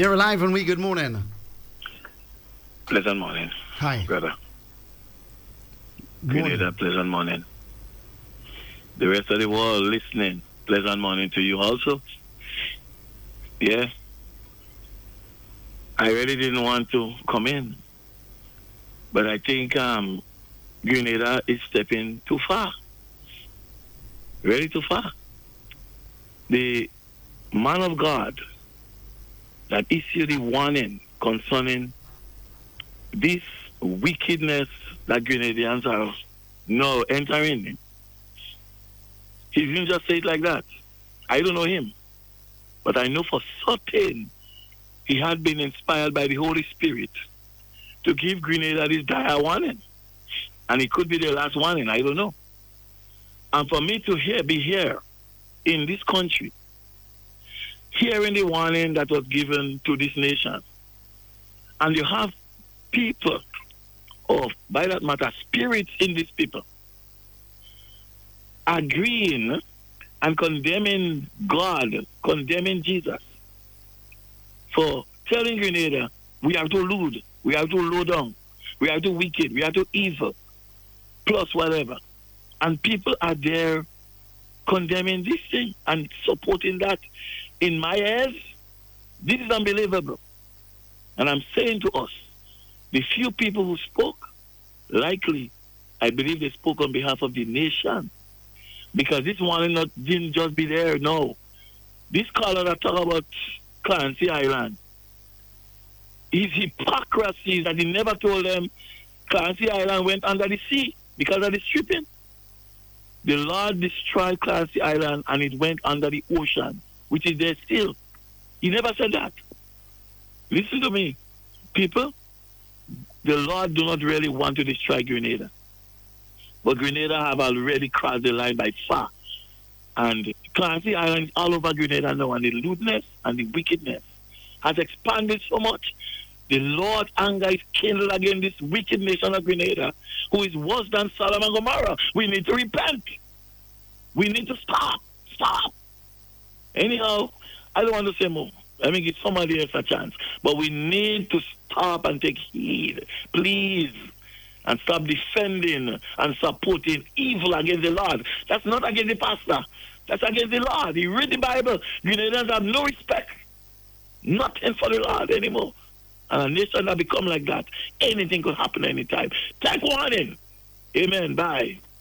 You're alive and we. Good morning. Pleasant morning, Hi. brother. Morning. Grenada, pleasant morning. The rest of the world listening, pleasant morning to you also. Yeah. I really didn't want to come in, but I think Grenada is stepping too far. Really too far. The man of God that issued the warning concerning this wickedness that Grenadians are now entering. He didn't just say it like that. I don't know him, but I know for certain he had been inspired by the Holy Spirit to give Grenada this dire warning. And it could be the last warning, I don't know. And for me to be here in this country, hearing the warning that was given to this nation, and you have people, or by that matter, spirits in these people, agreeing and condemning God, condemning Jesus, for telling Grenada, we are too lewd, we are too low down, we are too wicked, we are too evil, plus whatever. And people are there condemning this thing and supporting that. In my ears, this is unbelievable. And I'm saying to us, the few people who spoke, likely, I believe they spoke on behalf of the nation. Because this one didn't just be there, no. This caller that talk about Clancy Island, his hypocrisy is that he never told them Clancy Island went under the sea because of the stripping. The Lord destroyed Clancy Island and it went under the ocean, which is there still. He never said that. Listen to me, people. The Lord do not really want to destroy Grenada. But Grenada have already crossed the line by far. And Clancy Island is all over Grenada now, and the lewdness and the wickedness has expanded so much. The Lord's anger is kindled against this wicked nation of Grenada, who is worse than Sodom and Gomorrah. We need to repent. We need to stop. Stop. Anyhow, I don't want to say more. Let me give somebody else a chance. But we need to stop and take heed, please, and stop defending and supporting evil against the Lord. That's not against the pastor. That's against the Lord. He read the Bible. Grenadians have no respect. Nothing for the Lord anymore. And a nation that become like that, anything could happen anytime. Take warning. Amen. Bye.